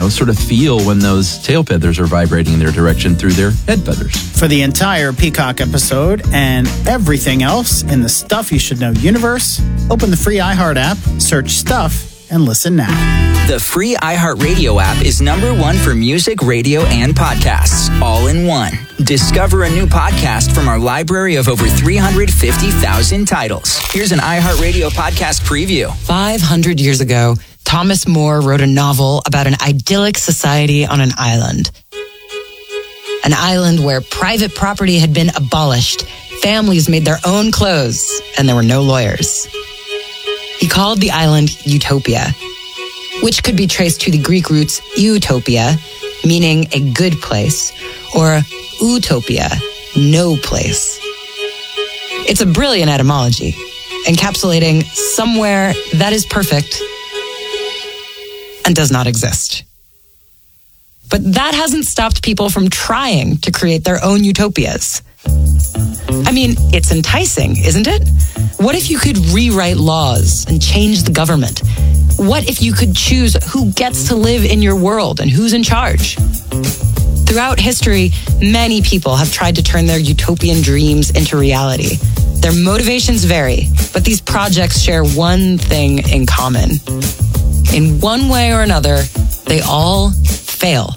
sort of feel when those tail feathers are vibrating in their direction through their head feathers. For the entire Peacock episode and everything else in the Stuff You Should Know universe, open the free iHeart app, search Stuff, and listen now. The free iHeartRadio app is #1 for music, radio, and podcasts, all in one. Discover a new podcast from our library of over 350,000 titles. Here's an iHeartRadio podcast preview. 500 years ago, Thomas More wrote a novel about an idyllic society on an island. An island where private property had been abolished, families made their own clothes, and there were no lawyers. He called the island Utopia, which could be traced to the Greek roots utopia, meaning a good place, or utopia, no place. It's a brilliant etymology, encapsulating somewhere that is perfect and does not exist. But that hasn't stopped people from trying to create their own utopias. I mean, it's enticing, isn't it? What if you could rewrite laws and change the government? What if you could choose who gets to live in your world and who's in charge? Throughout history, many people have tried to turn their utopian dreams into reality. Their motivations vary, but these projects share one thing in common. In one way or another, they all fail.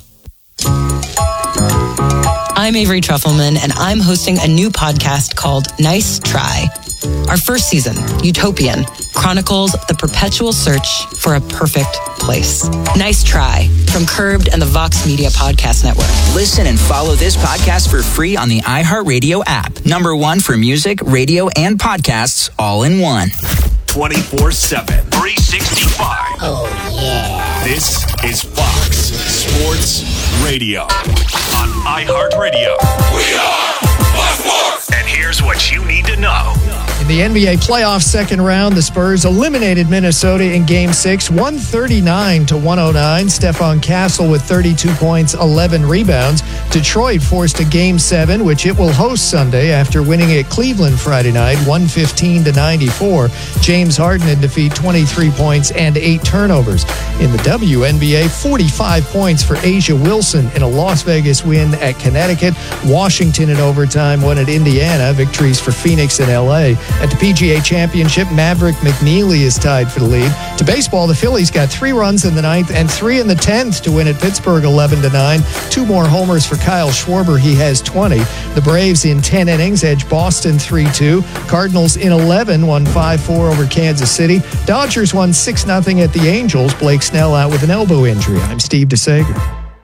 I'm Avery Trufelman, and I'm hosting a new podcast called Nice Try. Our first season, Utopian, chronicles the perpetual search for a perfect place. Nice Try, from Curbed and the Vox Media Podcast Network. Listen and follow this podcast for free on the iHeartRadio app. #1 for music, radio, and podcasts, all in one. 24/7, 365. Oh, yeah. This is Fox Sports Radio on iHeartRadio. We are Fox Sports. And here's what you need to know. In the NBA playoff second round, the Spurs eliminated Minnesota in Game 6, 139-109. Stephon Castle with 32 points, 11 rebounds. Detroit forced a Game 7, which it will host Sunday after winning at Cleveland Friday night, 115-94. James Harden in defeat, 23 points and 8 turnovers. In the WNBA, 45 points for Asia Wilson in a Las Vegas win at Connecticut. Washington in overtime won at Indiana. Victories for Phoenix and LA. At the PGA Championship, Maverick McNeely is tied for the lead. To baseball, the Phillies got 3 runs in the 9th and 3 in the 10th to win at Pittsburgh 11-9. 2 more homers for Kyle Schwarber. He has 20. The Braves in 10 innings edged Boston 3-2. Cardinals in 11 won 5-4 over Kansas City. Dodgers won 6-0 at the Angels. Blake Snell out with an elbow injury. I'm Steve DeSager.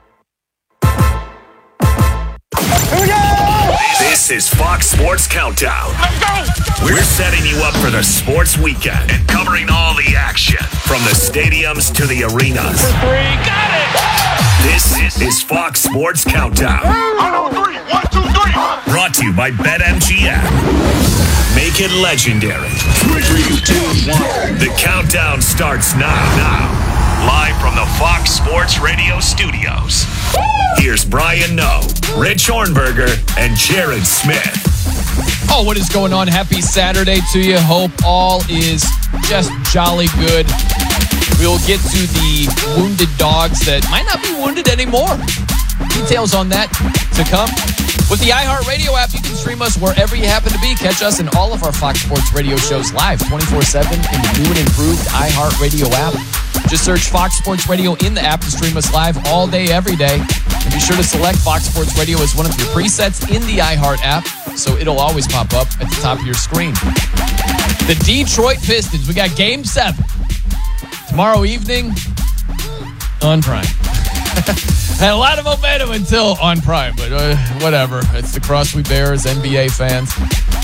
This is Fox Sports Countdown. Let's go! We're setting you up for the sports weekend and covering all the action from the stadiums to the arenas. For 3, got it! This is Fox Sports Countdown. On 3, 1, 2, 3. Brought to you by BetMGM. Make it legendary. 3, 2, 1. The countdown starts now. Live from the Fox Sports Radio studios. Here's Brian Noe, Rich Hornberger, and Jared Smith. Oh, what is going on? Happy Saturday to you. Hope all is just jolly good. We'll get to the wounded dogs that might not be wounded anymore. Details on that to come. With the iHeartRadio app, you can stream us wherever you happen to be. Catch us in all of our Fox Sports Radio shows live 24/7 in the new and improved iHeartRadio app. Just search Fox Sports Radio in the app to stream us live all day, every day. And be sure to select Fox Sports Radio as one of your presets in the iHeart app, so it'll always pop up at the top of your screen. The Detroit Pistons, we got Game 7 tomorrow evening on Prime. Had a lot of momentum until on Prime, but whatever. It's the cross we bear as NBA fans.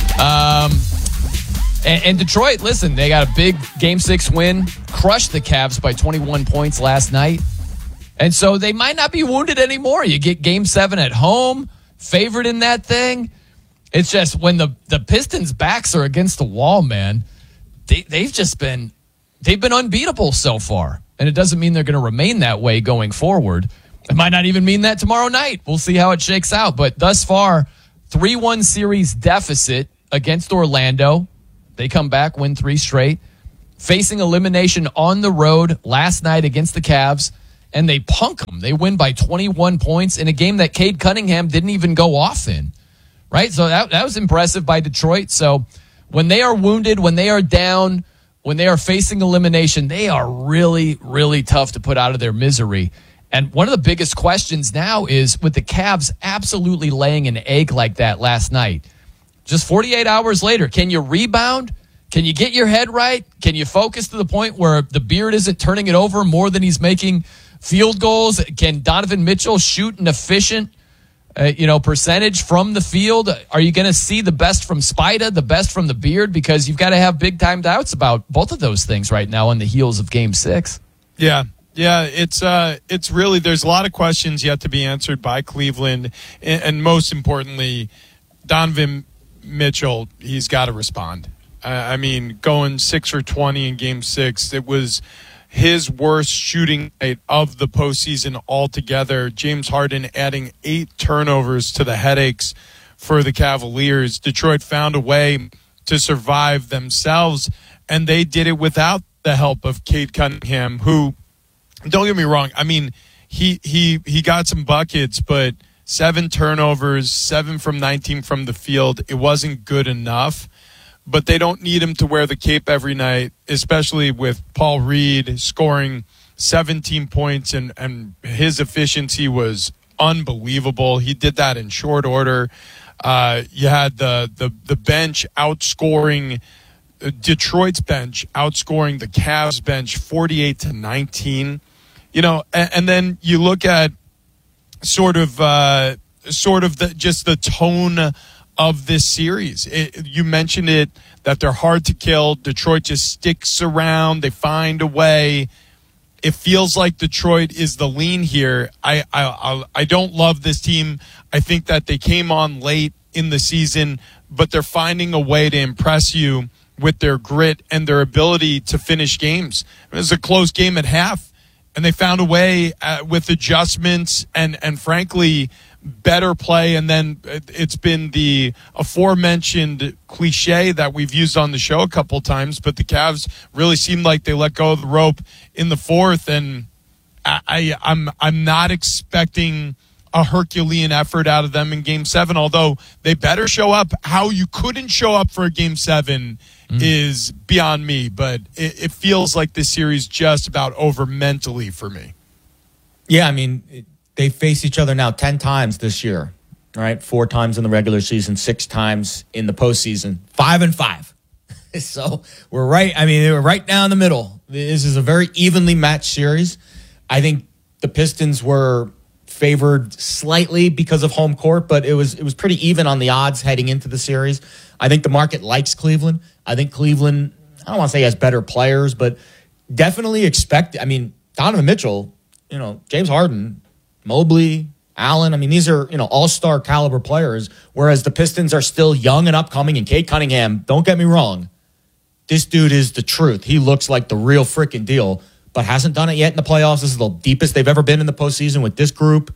And Detroit, listen, they got a big Game 6 win, crushed the Cavs by 21 points last night. And so they might not be wounded anymore. You get Game 7 at home, favored in that thing. It's just when the Pistons' backs are against the wall, man, they've been unbeatable so far. And it doesn't mean they're going to remain that way going forward. It might not even mean that tomorrow night. We'll see how it shakes out. But thus far, 3-1 series deficit against Orlando. They come back, win 3 straight. Facing elimination on the road last night against the Cavs. and they punk them. They win by 21 points in a game that Cade Cunningham didn't even go off in, right? So that was impressive by Detroit. So when they are wounded, when they are down, when they are facing elimination, they are really, really tough to put out of their misery. And one of the biggest questions now is, with the Cavs absolutely laying an egg like that last night, just 48 hours later, can you rebound? Can you get your head right? Can you focus to the point where the Beard isn't turning it over more than he's making field goals? Can Donovan Mitchell shoot an efficient percentage from the field? Are you going to see the best from Spida, the best from the Beard? Because you've got to have big-time doubts about both of those things right now on the heels of Game 6. Yeah, it's really, there's a lot of questions yet to be answered by Cleveland, and most importantly, Donovan Mitchell, he's got to respond. I mean, going 6 for 20 in Game 6, it was his worst shooting night of the postseason altogether. James Harden adding 8 turnovers to the headaches for the Cavaliers. Detroit found a way to survive themselves, and they did it without the help of Cade Cunningham, who, don't get me wrong, I mean, he got some buckets, but 7 turnovers, 7 from 19 from the field, it wasn't good enough. But they don't need him to wear the cape every night, especially with Paul Reed scoring 17 points, and his efficiency was unbelievable. He did that in short order. You had the bench outscoring Detroit's bench, outscoring the Cavs bench 48-19. And then you look at sort of the tone of this series. You mentioned it, that they're hard to kill. Detroit just sticks around. They find a way. It feels like Detroit is the lean here. I don't love this team. I think that they came on late in the season, but they're finding a way to impress you with their grit and their ability to finish games. It was a close game at half, and they found a way with adjustments and frankly, better play. And then it's been the aforementioned cliche that we've used on the show a couple times, but the Cavs really seemed like they let go of the rope in the fourth, and I'm not expecting a Herculean effort out of them in Game 7, although they better show up. How you couldn't show up for a Game 7 is beyond me, but it feels like this series just about over mentally for me. Yeah, I mean, they face each other now 10 times this year, right? 4 times in the regular season, 6 times in the postseason, 5-5. So we're right. I mean, we're right down the middle. This is a very evenly matched series. I think the Pistons were favored slightly because of home court, but it was pretty even on the odds heading into the series. I think the market likes Cleveland. I think Cleveland, I don't want to say has better players, but definitely I mean, Donovan Mitchell, James Harden, Mobley, Allen, I mean, these are, all-star caliber players, whereas the Pistons are still young and upcoming, and Cade Cunningham, don't get me wrong, this dude is the truth. He looks like the real freaking deal, but hasn't done it yet in the playoffs. This is the deepest they've ever been in the postseason with this group.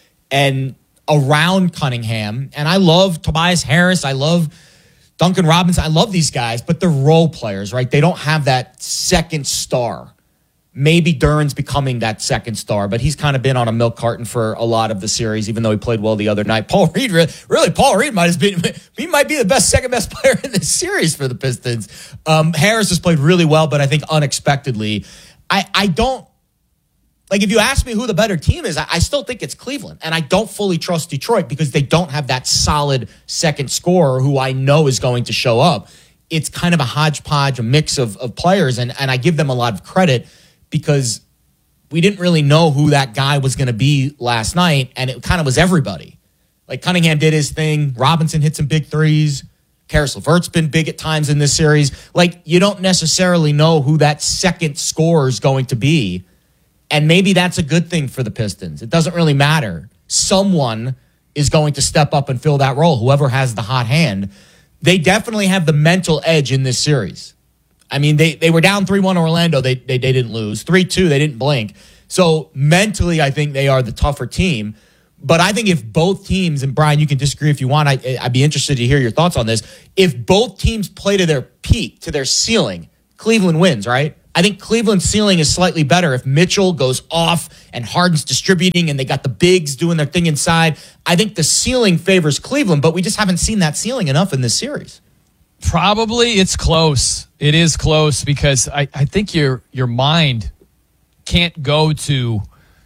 And around Cunningham, and I love Tobias Harris, I love Duncan Robinson, I love these guys, but they're role players, right? They don't have that second star. Maybe Duren's becoming that second star, but he's kind of been on a milk carton for a lot of the series, even though he played well the other night. Paul Reed, Paul Reed might be the second best player in this series for the Pistons. Harris has played really well, but I think unexpectedly. I don't, like, if you ask me who the better team is, I still think it's Cleveland, and I don't fully trust Detroit because they don't have that solid second scorer who I know is going to show up. It's kind of a hodgepodge, a mix of players, and I give them a lot of credit, because we didn't really know who that guy was going to be last night, and it kind of was everybody. Like, Cunningham did his thing. Robinson hit some big threes. Karis LeVert's been big at times in this series. Like, you don't necessarily know who that second scorer is going to be, and maybe that's a good thing for the Pistons. It doesn't really matter. Someone is going to step up and fill that role, whoever has the hot hand. They definitely have the mental edge in this series. I mean, they were down 3-1 Orlando. They didn't lose. 3-2, they didn't blink. So mentally, I think they are the tougher team. But I think if both teams, and Brian, you can disagree if you want, I'd be interested to hear your thoughts on this. If both teams play to their peak, to their ceiling, Cleveland wins, right? I think Cleveland's ceiling is slightly better if Mitchell goes off and Harden's distributing and they got the bigs doing their thing inside. I think the ceiling favors Cleveland, but we just haven't seen that ceiling enough in this series. Probably it's close. It is close because I think your mind can't go to,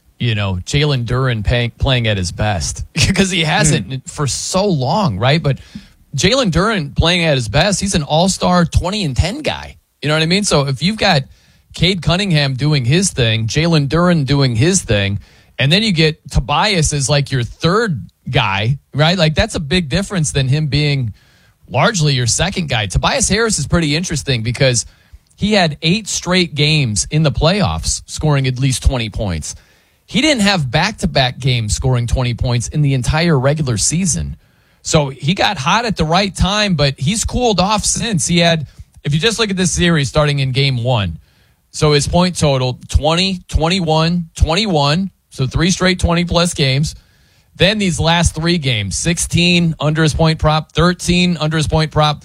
Jalen Duren playing at his best because he hasn't for so long, right? But Jalen Duren playing at his best, he's an all-star 20-10 guy. You know what I mean? So if you've got Cade Cunningham doing his thing, Jalen Duren doing his thing, and then you get Tobias as like your third guy, right? Like that's a big difference than him being largely your second guy. Tobias Harris is pretty interesting because he had 8 straight games in the playoffs scoring at least 20 points. He didn't have back-to-back games scoring 20 points in the entire regular season. So he got hot at the right time, but he's cooled off since. He had, if you just look at this series starting in game 1, so his point total, 20, 21, 21, so 3 straight 20-plus games. Then these last 3 games, 16 under his point prop, 13 under his point prop,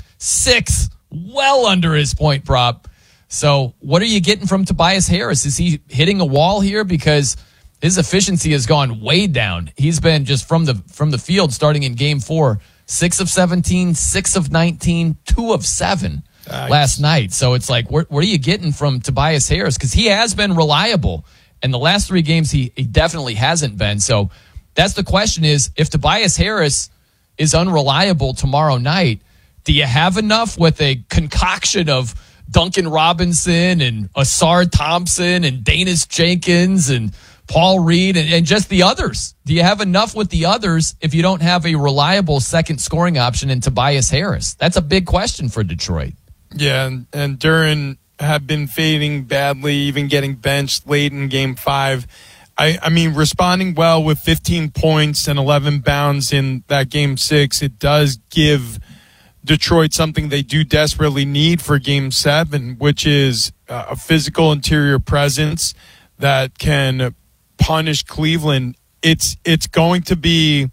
6 well under his point prop. So what are you getting from Tobias Harris? Is he hitting a wall here? Because his efficiency has gone way down. He's been just from the field starting in game 4, 6 of 17, 6 of 19, 2 of 7 last night. So it's like, what are you getting from Tobias Harris? Because he has been reliable. And the last 3 games, he definitely hasn't been. So that's the question is, if Tobias Harris is unreliable tomorrow night, do you have enough with a concoction of Duncan Robinson and Asar Thompson and Danis Jenkins and Paul Reed and just the others? Do you have enough with the others if you don't have a reliable second scoring option in Tobias Harris? That's a big question for Detroit. Yeah, and Duren have been fading badly, even getting benched late in game 5. I mean, responding well with 15 points and 11 bounds in that game 6, it does give Detroit something they do desperately need for game 7, which is a physical interior presence that can punish Cleveland. It's going to be.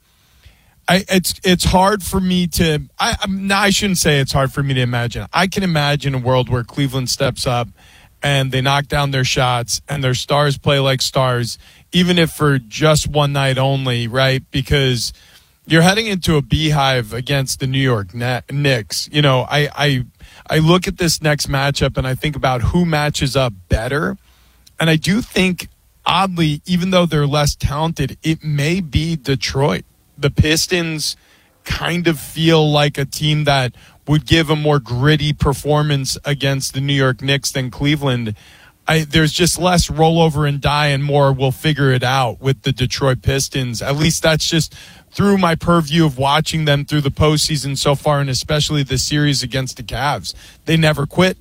It's hard for me to. I shouldn't say it's hard for me to imagine. I can imagine a world where Cleveland steps up and they knock down their shots and their stars play like stars, even if for just one night only, right? Because you're heading into a beehive against the New York Knicks. I look at this next matchup and I think about who matches up better. And I do think, oddly, even though they're less talented, it may be Detroit. The Pistons kind of feel like a team that would give a more gritty performance against the New York Knicks than Cleveland. There's just less rollover and die and more we'll figure it out with the Detroit Pistons. At least that's just through my purview of watching them through the postseason so far, and especially the series against the Cavs. They never quit.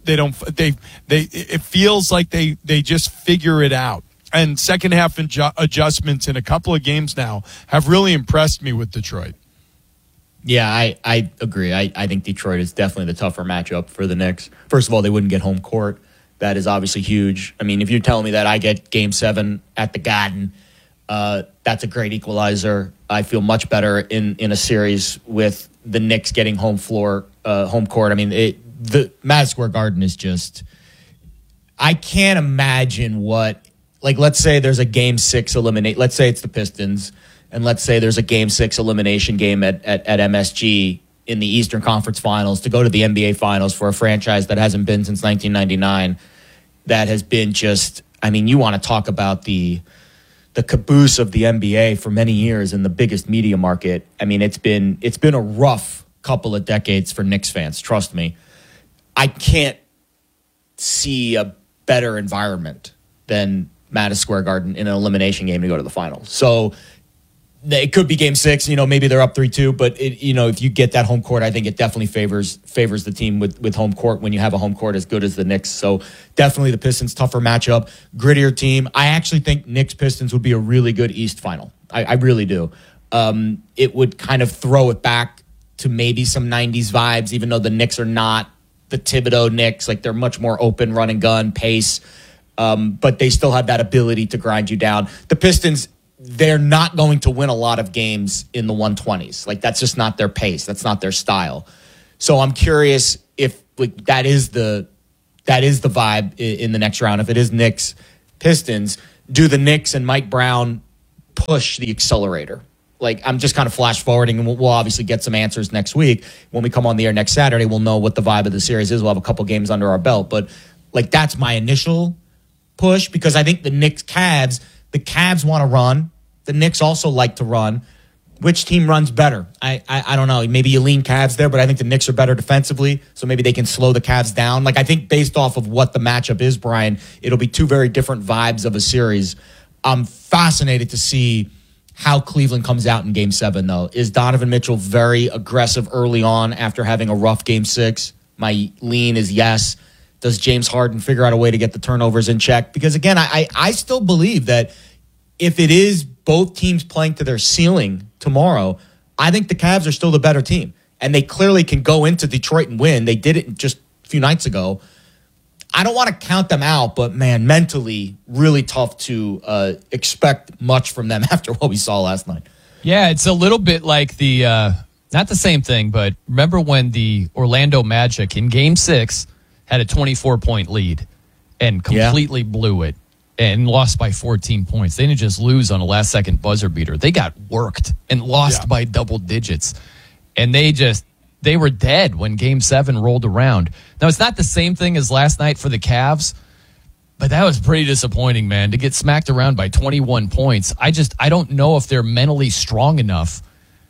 It feels like they just figure it out. And second half adjustments in a couple of games now have really impressed me with Detroit. Yeah, I agree. I think Detroit is definitely the tougher matchup for the Knicks. First of all, they wouldn't get home court. That is obviously huge. I mean, if you're telling me that I get Game 7 at the Garden, that's a great equalizer. I feel much better in a series with the Knicks getting home court. I mean, the Madison Square Garden is just. I can't imagine what. Like, let's say there's a Game 6 eliminate. Let's say it's the Pistons, and let's say there's a Game 6 elimination game at MSG in the Eastern Conference Finals to go to the NBA Finals for a franchise that hasn't been since 1999. That has been just. I mean, you want to talk about the caboose of the NBA for many years in the biggest media market. I mean, it's been a rough couple of decades for Knicks fans. Trust me, I can't see a better environment than Madison Square Garden in an elimination game to go to the finals. So it could be Game 6. Maybe they're up 3-2, but if you get that home court, I think it definitely favors the team with home court when you have a home court as good as the Knicks. So definitely the Pistons, tougher matchup, grittier team. I actually think Knicks-Pistons would be a really good East final. I really do. It would kind of throw it back to maybe some 90s vibes, even though the Knicks are not the Thibodeau Knicks. Like, they're much more open, run and gun, pace. But they still have that ability to grind you down. The Pistons, they're not going to win a lot of games in the 120s. Like, that's just not their pace. That's not their style. So I'm curious if that is the that is the vibe in the next round. If it is Knicks Pistons, do the Knicks and Mike Brown push the accelerator? Like, I'm just kind of flash forwarding, and we'll obviously get some answers next week. When we come on the air next Saturday, we'll know what the vibe of the series is. We'll have a couple games under our belt. But, like, that's my initial push, because I think the Cavs want to run. The Knicks also like to run. Which team runs better? I don't know. Maybe you lean Cavs there, but I think the Knicks are better defensively, so maybe they can slow the Cavs down. Like, I think based off of what the matchup is, Brian, it'll be two very different vibes of a series. I'm fascinated to see how Cleveland comes out in Game 7, though. Is Donovan Mitchell very aggressive early on after having a rough Game 6? My lean is yes. Does James Harden figure out a way to get the turnovers in check? Because, again, I still believe that if it is both teams playing to their ceiling tomorrow, I think the Cavs are still the better team. And they clearly can go into Detroit and win. They did it just a few nights ago. I don't want to count them out, but, man, mentally, really tough to expect much from them after what we saw last night. Yeah, it's a little bit like the, not the same thing, but remember when the Orlando Magic in Game 6 had a 24-point lead and completely blew it and lost by 14 points. They didn't just lose on a last-second buzzer beater. They got worked and lost by double digits. And they were dead when Game 7 rolled around. Now, it's not the same thing as last night for the Cavs, but that was pretty disappointing, man, to get smacked around by 21 points. I don't know if they're mentally strong enough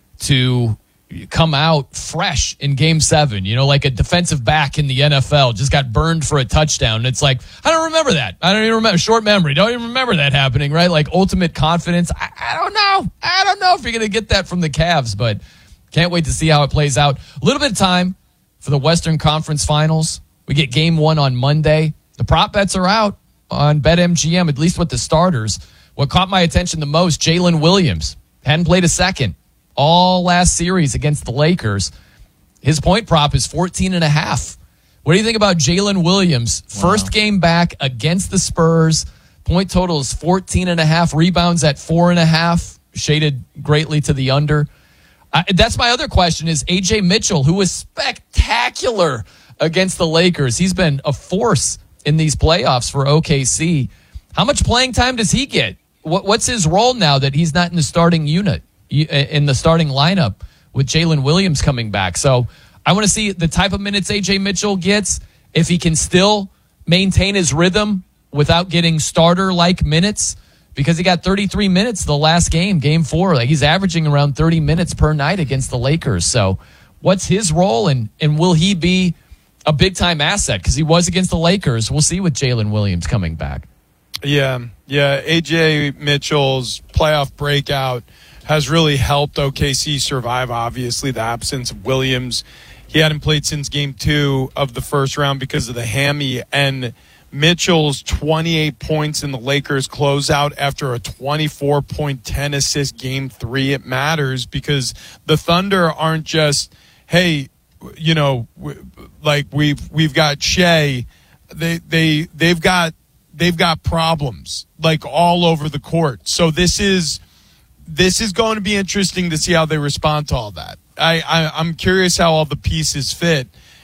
to come out fresh in Game 7. You know, like a defensive back in the NFL just got burned for a touchdown. And it's like, I don't remember that. I don't even remember. Short memory. Don't even remember that happening, right? Like ultimate confidence. I don't know. I don't know if you're going to get that from the Cavs, but can't wait to see how it plays out. A little bit of time for the Western Conference Finals. We get Game 1 on Monday. The prop bets are out on BetMGM, at least with the starters. What caught my attention the most, Jalen Williams. Hadn't played a second all last series against the Lakers. His point prop is 14.5. What do you think about Jalen Williams? First game back against the Spurs. Point total is 14.5. Rebounds at 4.5. Shaded greatly to the under. That's my other question is A.J. Mitchell, who was spectacular against the Lakers. He's been a force in these playoffs for OKC. How much playing time does he get? What's his role now that he's not in the starting unit, in the starting lineup with Jalen Williams coming back? So I want to see the type of minutes A.J. Mitchell gets, if he can still maintain his rhythm without getting starter-like minutes, because he got 33 minutes the last game, Game 4. Like, he's averaging around 30 minutes per night against the Lakers. So what's his role, and will he be a big-time asset? Because he was against the Lakers. We'll see with Jalen Williams coming back. Yeah. A.J. Mitchell's playoff breakout has really helped OKC survive, obviously, the absence of Williams. He hadn't played since Game 2 of the first round because of the hammy, and Mitchell's 28 points in the Lakers closeout after a 24-point, 10-assist Game 3. It matters because the Thunder aren't just, hey, you know, like we've got Shea. They've got problems like all over the court. So this is going to be interesting to see how they respond to all that. I'm curious how all the pieces fit.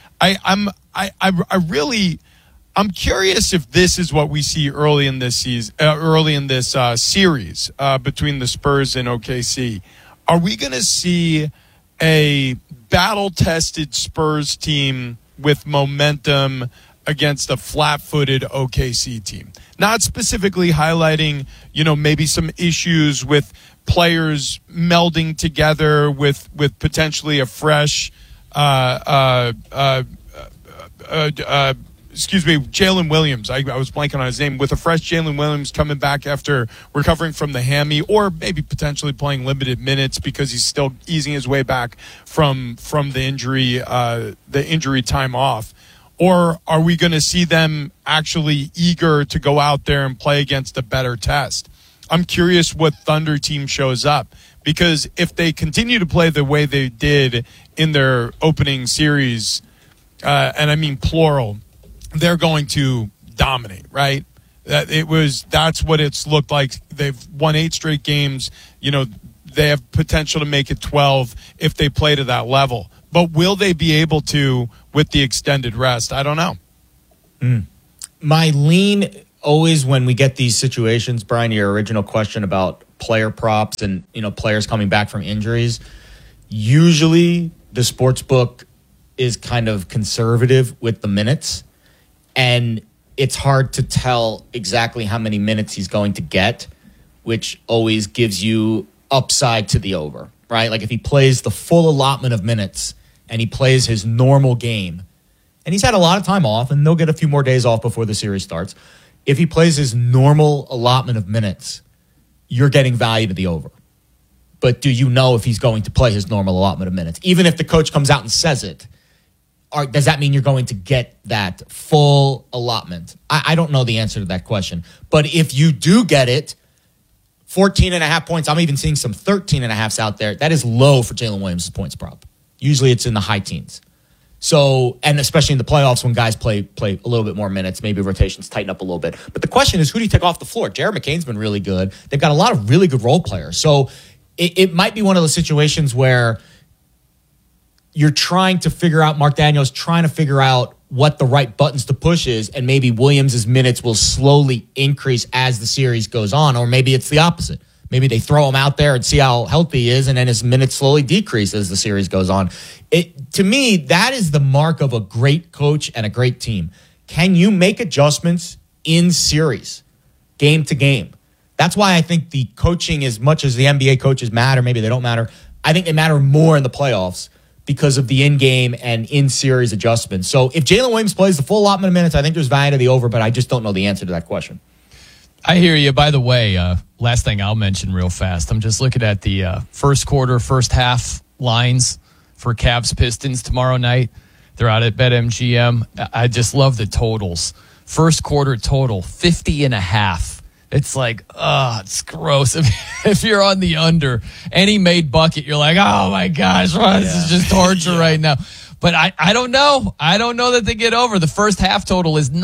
I'm curious if this is what we see early in this series between the Spurs and OKC. Are we going to see a battle-tested Spurs team with momentum against a flat-footed OKC team? Not specifically highlighting, maybe some issues with players melding together with potentially a fresh Jalen Williams. I was blanking on his name. With a fresh Jalen Williams coming back after recovering from the hammy, or maybe potentially playing limited minutes because he's still easing his way back from the injury time off. Or are we going to see them actually eager to go out there and play against a better test? I'm curious what Thunder team shows up, because if they continue to play the way they did in their opening series, and I mean plural, they're going to dominate, right? That's what it's looked like. They've won 8 straight games. They have potential to make it 12 if they play to that level. But will they be able to with the extended rest? I don't know. My lean always when we get these situations, Brian, your original question about player props and players coming back from injuries, usually the sports book is kind of conservative with the minutes, and it's hard to tell exactly how many minutes he's going to get, which always gives you upside to the over, right? Like if he plays the full allotment of minutes and he plays his normal game, and he's had a lot of time off, and they'll get a few more days off before the series starts. If he plays his normal allotment of minutes, you're getting value to the over. But do you know if he's going to play his normal allotment of minutes? Even if the coach comes out and says it, does that mean you're going to get that full allotment? I don't know the answer to that question. But if you do get it, 14.5 points, I'm even seeing some 13.5s out there. That is low for Jalen Williams' points prop. Usually it's in the high teens. So, and especially in the playoffs when guys play a little bit more minutes, maybe rotations tighten up a little bit. But the question is, who do you take off the floor? Jared McCain's been really good. They've got a lot of really good role players. So it might be one of those situations where you're trying to figure out, Mark Daniels trying to figure out what the right buttons to push is, and maybe Williams' minutes will slowly increase as the series goes on, or maybe it's the opposite. Maybe they throw him out there and see how healthy he is, and then his minutes slowly decrease as the series goes on. To me, that is the mark of a great coach and a great team. Can you make adjustments in series, game to game? That's why I think the coaching, as much as the NBA coaches matter, maybe they don't matter, I think they matter more in the playoffs because of the in-game and in-series adjustments. So if Jalen Williams plays the full allotment of minutes, I think there's value to the over, but I just don't know the answer to that question. I hear you. By the way, last thing I'll mention real fast. I'm just looking at the first quarter, first half lines for Cavs Pistons tomorrow night. They're out at BetMGM. I just love the totals. First quarter total, 50.5. It's like, it's gross. If you're on the under, any made bucket, you're like, oh my gosh, this is just torture right now. But I don't know. I don't know that they get over. The first half total is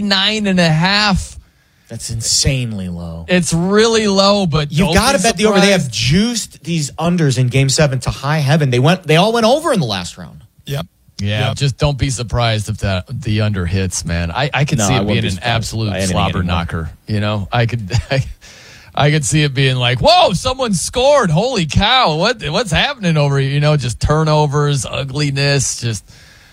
99.5. That's insanely low. It's really low, but you've got to bet the over. They have juiced these unders in Game 7 to high heaven. They all went over in the last round. Yep. Yeah, just don't be surprised if the under hits, man. I could see it being an absolute slobber knocker. I could see it being like, whoa, someone scored. Holy cow, what's happening over here? Just turnovers, ugliness, just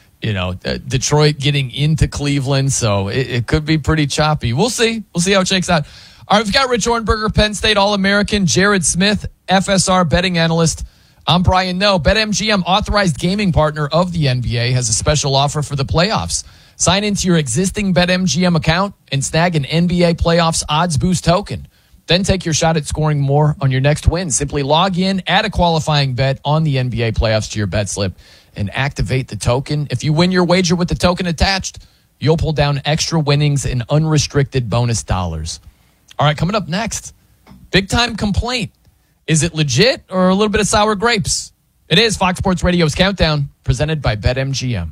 Detroit getting into Cleveland, so it could be pretty choppy. We'll see. We'll see how it shakes out. All right, we've got Rich Hornberger, Penn State All-American, Jared Smith, FSR betting analyst. I'm Brian Noe. BetMGM, authorized gaming partner of the NBA, has a special offer for the playoffs. Sign into your existing BetMGM account and snag an NBA playoffs odds boost token. Then take your shot at scoring more on your next win. Simply log in, add a qualifying bet on the NBA playoffs to your bet slip, and activate the token. If you win your wager with the token attached, you'll pull down extra winnings and unrestricted bonus dollars. All right, coming up next, big time complaint. Is it legit or a little bit of sour grapes? It is Fox Sports Radio's Countdown, presented by BetMGM.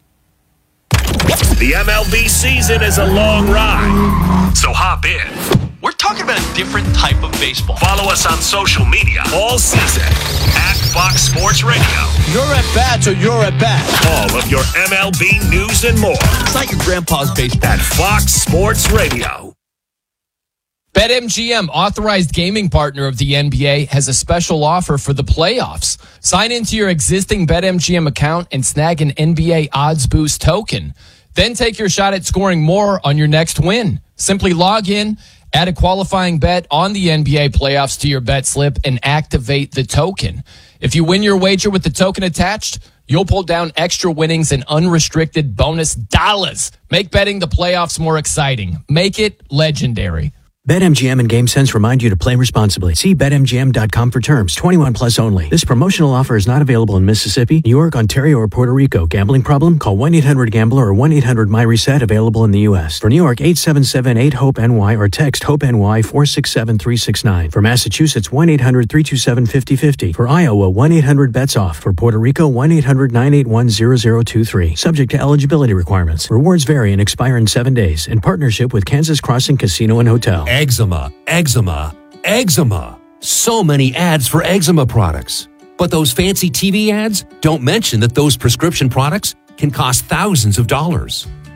The MLB season is a long ride, so hop in. We're talking about a different type of baseball. Follow us on social media all season at Fox Sports Radio. You're at bats or you're at bat. All of your MLB news and more. It's not your grandpa's baseball. At Fox Sports Radio. BetMGM, authorized gaming partner of the NBA, has a special offer for the playoffs. Sign into your existing BetMGM account and snag an NBA odds boost token. Then take your shot at scoring more on your next win. Simply log in, add a qualifying bet on the NBA playoffs to your bet slip, and activate the token. If you win your wager with the token attached, you'll pull down extra winnings and unrestricted bonus dollars. Make betting the playoffs more exciting. Make it legendary. BetMGM and GameSense remind you to play responsibly. See BetMGM.com for terms. 21 plus only. This promotional offer is not available in Mississippi, New York, Ontario, or Puerto Rico. Gambling problem? Call 1-800-GAMBLER or 1-800-MyReset. Available in the U.S. For New York, 877-8-HOPE-NY or text HOPE-NY 467-369. For Massachusetts, 1-800-327-5050. For Iowa, 1-800-BETS-OFF. For Puerto Rico, 1-800-981-0023. Subject to eligibility requirements. Rewards vary and expire in 7 days. In partnership with Kansas Crossing Casino and Hotel. Eczema, eczema, eczema. So many ads for eczema products. But those fancy TV ads don't mention that those prescription products can cost thousands of dollars.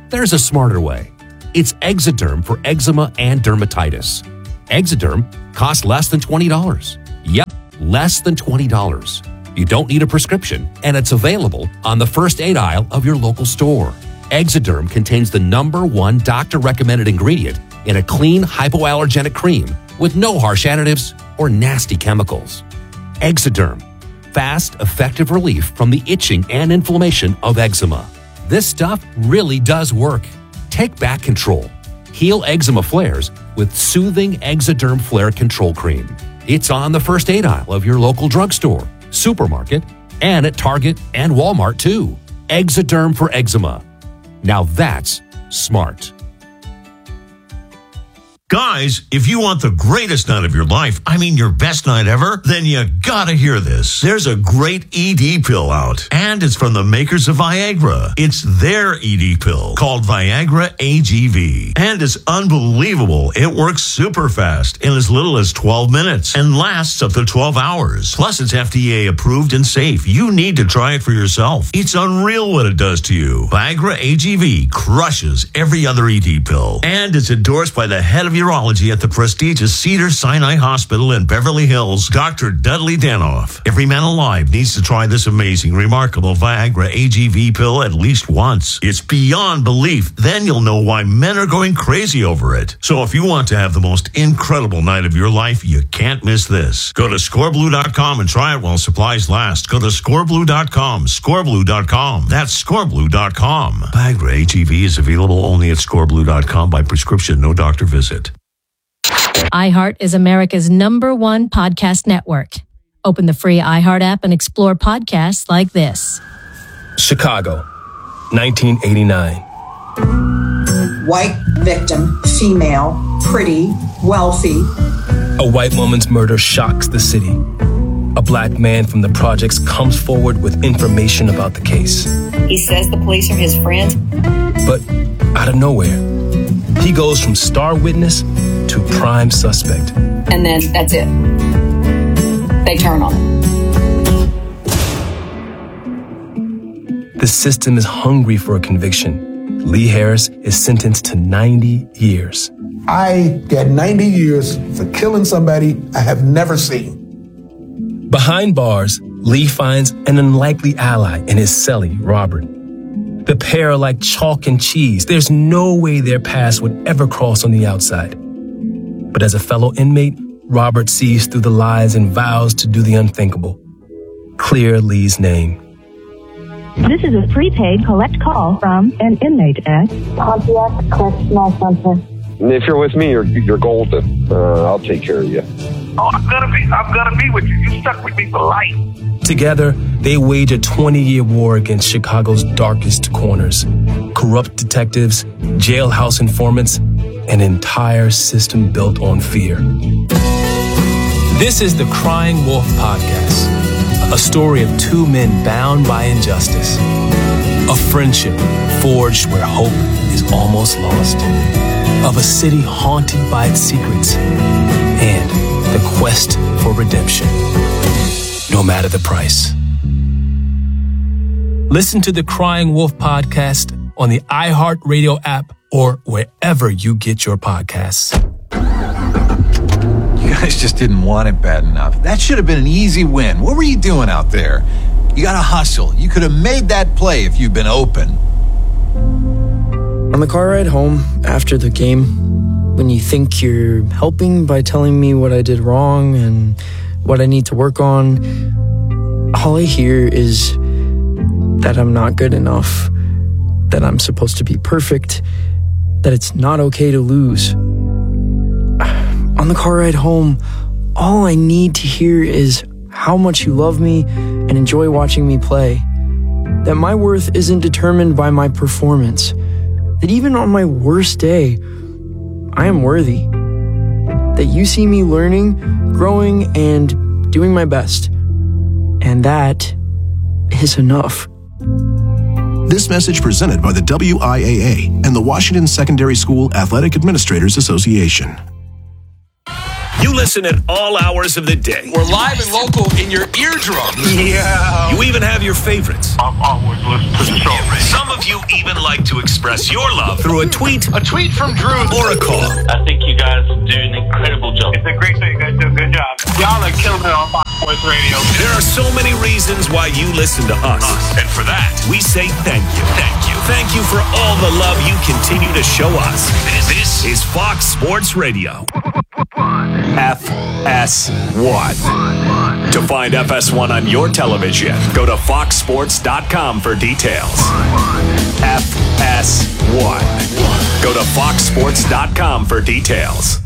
There's a smarter way. It's Exoderm for eczema and dermatitis. Exoderm costs less than $20. Yep, less than $20. You don't need a prescription, and it's available on the first aid aisle of your local store. Exoderm contains the #1 doctor-recommended ingredient in a clean, hypoallergenic cream with no harsh additives or nasty chemicals. Exoderm, fast, effective relief from the itching and inflammation of eczema. This stuff really does work. Take back control. Heal eczema flares with soothing Exoderm Flare Control Cream. It's on the first aid aisle of your local drugstore, supermarket, and at Target and Walmart too. Exoderm for eczema. Now that's smart. Guys, if you want the greatest night of your life, I mean your best night ever, then you gotta hear this. There's a great ED pill out, and it's from the makers of Viagra. It's their ED pill called Viagra AGV, and it's unbelievable. It works super fast in as little as 12 minutes and lasts up to 12 hours. Plus, it's FDA approved and safe. You need to try it for yourself. It's unreal what it does to you. Viagra AGV crushes every other ED pill, and it's endorsed by the head of urology at the prestigious Cedars-Sinai Hospital in Beverly Hills, Dr. Dudley Danoff. Every man alive needs to try this amazing, remarkable Viagra AGV pill at least once. It's beyond belief. Then you'll know why men are going crazy over it. So if you want to have the most incredible night of your life, you can't miss this. Go to scoreblue.com and try it while supplies last. Go to scoreblue.com, scoreblue.com. That's scoreblue.com. Viagra AGV is available only at scoreblue.com by prescription, no doctor visit. iHeart is America's #1 podcast network. Open the free iHeart app and explore podcasts like this. Chicago, 1989. White victim, female, pretty, wealthy. A white woman's murder shocks the city. A black man from the projects comes forward with information about the case. He says the police are his friends. But out of nowhere, he goes from star witness to prime suspect. And then that's it. They turn on him. The system is hungry for a conviction. Lee Harris is sentenced to 90 years. I got 90 years for killing somebody I have never seen. Behind bars, Lee finds an unlikely ally in his cellie, Robert. The pair are like chalk and cheese. There's no way their paths would ever cross on the outside. But as a fellow inmate, Robert sees through the lies and vows to do the unthinkable. Clear Lee's name. This is a prepaid collect call from an inmate at Pontiac Correctional Center. If you're with me, you're golden. I'll take care of you. Oh, I'm gonna be with you. You stuck with me for life. Together, they wage a 20-year war against Chicago's darkest corners. Corrupt detectives, jailhouse informants, an entire system built on fear. This is the Crying Wolf Podcast, a story of two men bound by injustice, a friendship forged where hope is almost lost, of a city haunted by its secrets, and the quest for redemption, no matter the price. Listen to the Crying Wolf Podcast on the iHeartRadio app or wherever you get your podcasts. You guys just didn't want it bad enough. That should have been an easy win. What were you doing out there? You got to hustle. You could have made that play if you'd been open. On the car ride home after the game, when you think you're helping by telling me what I did wrong and what I need to work on, all I hear is that I'm not good enough, that I'm supposed to be perfect, that it's not okay to lose. On the car ride home, all I need to hear is how much you love me and enjoy watching me play, that my worth isn't determined by my performance, that even on my worst day, I am worthy, that you see me learning, growing, and doing my best. And that is enough. This message presented by the WIAA and the Washington Secondary School Athletic Administrators Association. You listen at all hours of the day. We're live and local in your eardrum. Yeah. You even have your favorites. I'm always listening to the show. Some of you even like to express your love through a tweet. A tweet from Drew. Or a call. I think you guys do an incredible job. It's a great show. You guys do a good job. Y'all are killing it on Fox Sports Radio. There are so many reasons why you listen to us. And for that, we say thank you. Thank you. Thank you for all the love you continue to show us. This is Fox Sports Radio. FS1. To find FS1 on your television, go to foxsports.com for details. FS1. Go to foxsports.com for details.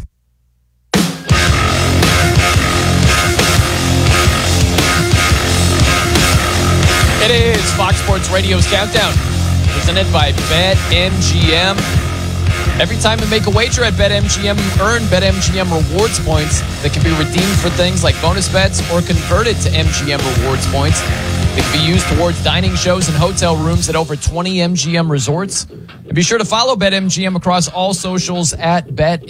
It is Fox Sports Radio's Countdown, presented by BetMGM. Every time you make a wager at BetMGM, you earn BetMGM rewards points that can be redeemed for things like bonus bets or converted to MGM rewards points. They can be used towards dining shows and hotel rooms at over 20 MGM resorts. And be sure to follow BetMGM across all socials at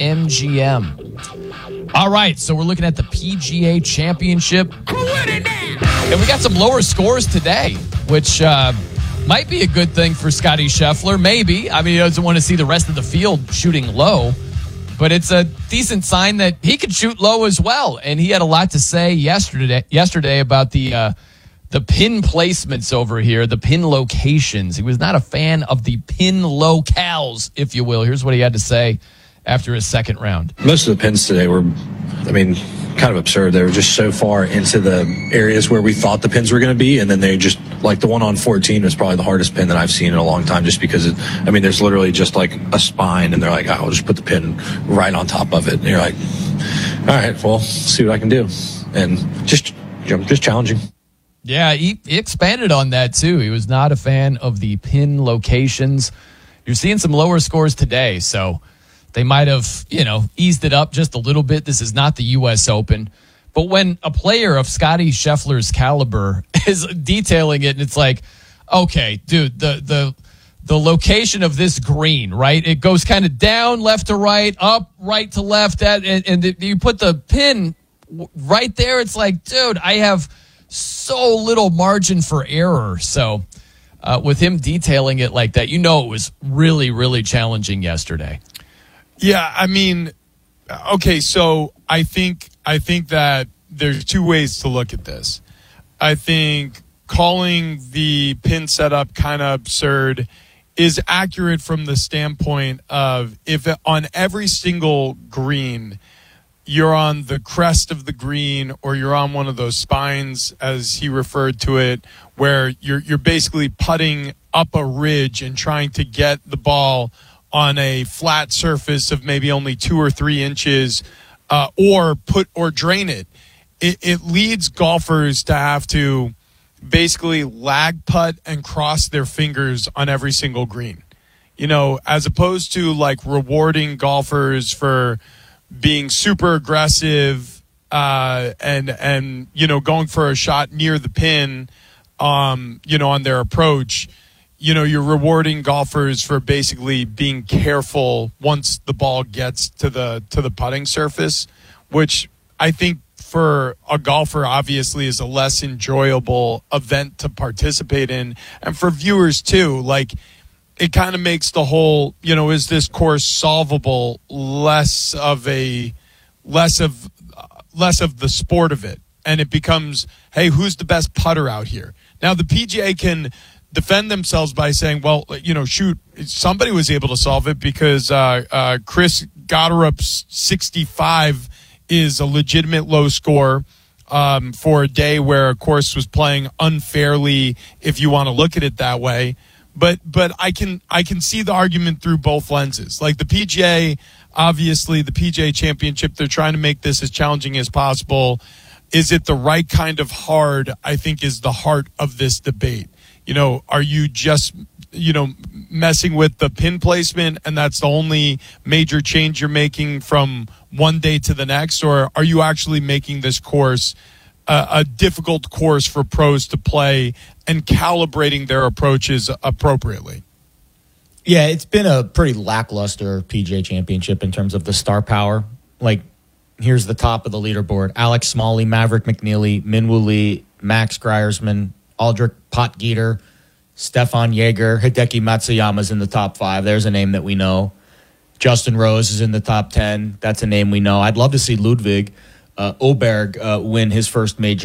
BetMGM. All right, so we're looking at the PGA Championship. And we got some lower scores today, which might be a good thing for Scotty Scheffler. Maybe. I mean, he doesn't want to see the rest of the field shooting low. But it's a decent sign that he could shoot low as well. And he had a lot to say yesterday about the pin placements over here, the pin locations. He was not a fan of the pin locales, if you will. Here's what he had to say after his second round. Most of the pins today were, kind of absurd. They were just so far into the areas where we thought the pins were going to be, and then they just, like the one on 14 was probably the hardest pin that I've seen in a long time, just because there's literally just like a spine, and they're like, I'll just put the pin right on top of it. And you're like, all right, well, see what I can do. And just challenging. Yeah, he expanded on that too. He was not a fan of the pin locations. You're seeing some lower scores today, so they might have, eased it up just a little bit. This is not the U.S. Open. But when a player of Scotty Scheffler's caliber is detailing it, and it's like, okay, dude, the location of this green, right? It goes kind of down, left to right, up, right to left, and you put the pin right there. It's like, dude, I have so little margin for error. So with him detailing it like that, it was really, really challenging yesterday. Yeah, okay, so I think that there's two ways to look at this. I think calling the pin setup kind of absurd is accurate from the standpoint of if on every single green you're on the crest of the green or you're on one of those spines, as he referred to it, where you're basically putting up a ridge and trying to get the ball on a flat surface of maybe only 2 or 3 inches, or drain it. It leads golfers to have to basically lag putt and cross their fingers on every single green. As opposed to like rewarding golfers for being super aggressive and going for a shot near the pin, on their approach. You're rewarding golfers for basically being careful once the ball gets to the putting surface, which I think for a golfer obviously is a less enjoyable event to participate in. And for viewers too, like it kind of makes the whole, is this course solvable less of the sport of it. And it becomes, hey, who's the best putter out here? Now the PGA can defend themselves by saying, well, shoot, somebody was able to solve it because Chris Goddard's 65 is a legitimate low score for a day where a course was playing unfairly, if you want to look at it that way. But I can see the argument through both lenses. Like the PGA, obviously the PGA Championship, they're trying to make this as challenging as possible. Is it the right kind of hard, I think, is the heart of this debate. Are you just, messing with the pin placement and that's the only major change you're making from one day to the next? Or are you actually making this course a difficult course for pros to play and calibrating their approaches appropriately? Yeah, it's been a pretty lackluster PGA Championship in terms of the star power. Like, Here's the top of the leaderboard. Alex Smalley, Maverick McNeely, Minwoo Lee, Max Greiersman, Aldrich Potgieter, Stefan Jaeger, Hideki Matsuyama's in the top 5. There's a name that we know. Justin Rose is in the top 10. That's a name we know. I'd love to see Ludwig Åberg win his first major.